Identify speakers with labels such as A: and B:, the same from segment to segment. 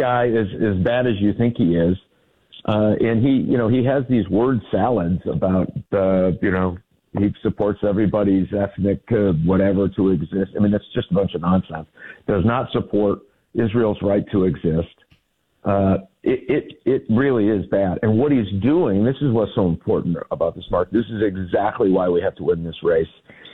A: guy is as bad as you think he is. And he has these word salads about, he supports everybody's ethnic whatever to exist. I mean, that's just a bunch of nonsense. Does not support Israel's right to exist. It really is bad. And what he's doing, this is what's so important about this, Mark. This is exactly why we have to win this race.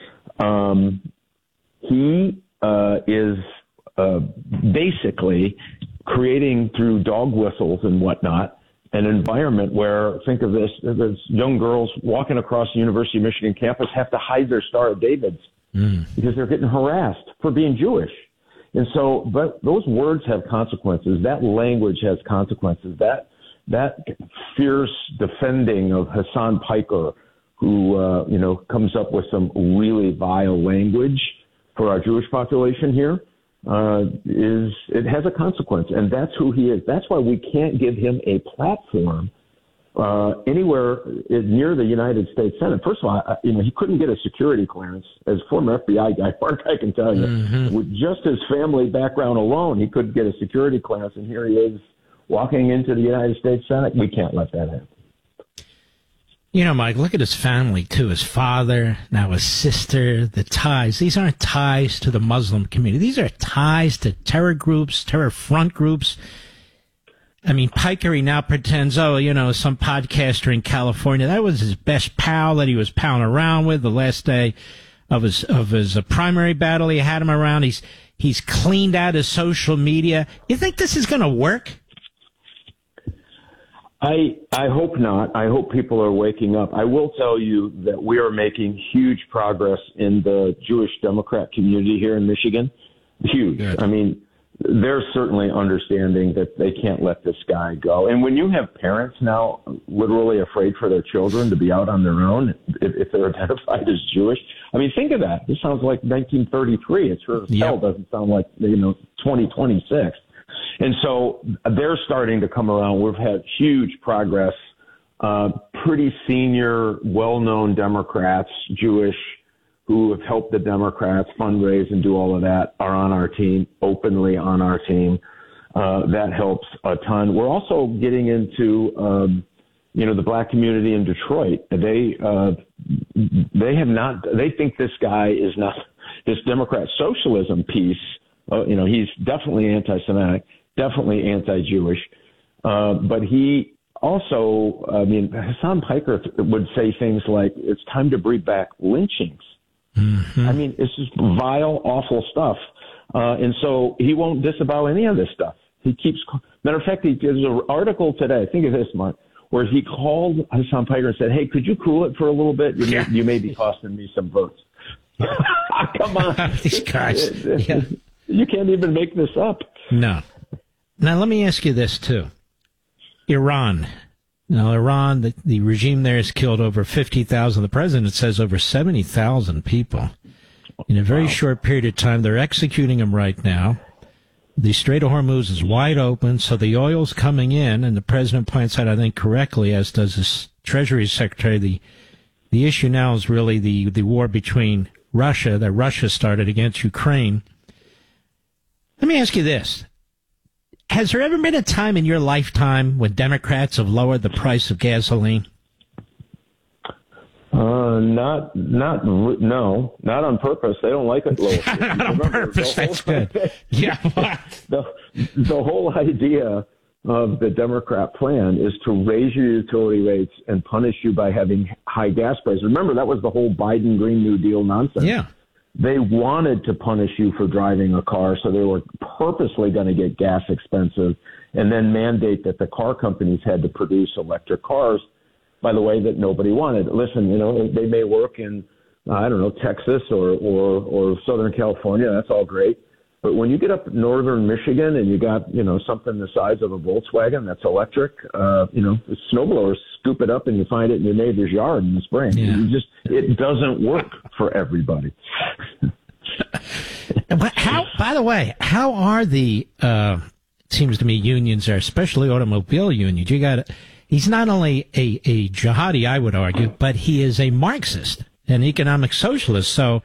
A: He is basically creating, through dog whistles and whatnot, an environment where, think of this, there's young girls walking across the University of Michigan campus have to hide their Star of Davids because they're getting harassed for being Jewish. And so, but those words have consequences. That language has consequences. That fierce defending of Hassan Piker, who, comes up with some really vile language for our Jewish population here, it has a consequence, and that's who he is. That's why we can't give him a platform anywhere near the United States Senate. First of all, he couldn't get a security clearance. As former FBI guy, Mark, I can tell you, with just his family background alone, he couldn't get a security clearance, and here he is walking into the United States Senate. We can't let that happen.
B: Mike, look at his family, too. His father, now his sister, the ties. These aren't ties to the Muslim community. These are ties to terror groups, terror front groups. I mean, Piker, he now pretends, some podcaster in California. That was his best pal that he was palling around with the last day of his primary battle. He had him around. He's cleaned out his social media. You think this is going to work?
A: I hope not. I hope people are waking up. I will tell you that we are making huge progress in the Jewish Democrat community here in Michigan. Huge. Good. I mean, they're certainly understanding that they can't let this guy go. And when you have parents now literally afraid for their children to be out on their own if they're identified as Jewish, I mean, think of that. This sounds like 1933. It sure as hell doesn't sound like, 2026. And so they're starting to come around. We've had huge progress. Pretty senior, well-known Democrats, Jewish, who have helped the Democrats fundraise and do all of that, are on our team, openly on our team. That helps a ton. We're also getting into, the black community in Detroit. They think this guy is not, this Democrat socialism piece. He's definitely anti-Semitic, definitely anti-Jewish. But he also, Hassan Piker would say things like, it's time to bring back lynchings. Mm-hmm. I mean, it's just vile, awful stuff. And so he won't disavow any of this stuff. He keeps, matter of fact, there's an article today, think of this, Mark, where he called Hassan Piker and said, hey, could you cool it for a little bit? You may be costing me some votes. Come on.
B: These guys. Yeah.
A: You can't even make this up.
B: No. Now, let me ask you this, too. Iran. Now, Iran, the regime there has killed over 50,000. The president says over 70,000 people in a very short period of time. They're executing them right now. The Strait of Hormuz is wide open, so the oil's coming in, and the president points out, I think correctly, as does his Treasury Secretary, the issue now is really the war between Russia, that Russia started against Ukraine. Let me ask you this. Has there ever been a time in your lifetime when Democrats have lowered the price of gasoline?
A: Not on purpose. They don't like it low.
B: Not on purpose. That's good. Yeah.
A: The whole idea of the Democrat plan is to raise your utility rates and punish you by having high gas prices. Remember, that was the whole Biden Green New Deal nonsense.
B: Yeah.
A: They wanted to punish you for driving a car, so they were purposely going to get gas expensive and then mandate that the car companies had to produce electric cars by the way that nobody wanted. Listen, they may work in, Texas or Southern California. That's all great. But when you get up northern Michigan and you got, something the size of a Volkswagen that's electric, the snowblowers scoop it up and you find it in your neighbor's yard in the spring. Yeah. It doesn't work for everybody.
B: By the way, how are the, it seems to me, unions there, especially automobile unions? He's not only a jihadi, I would argue, but he is a Marxist, an economic socialist. So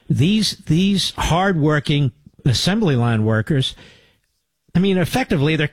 B: these hardworking assembly line workers, effectively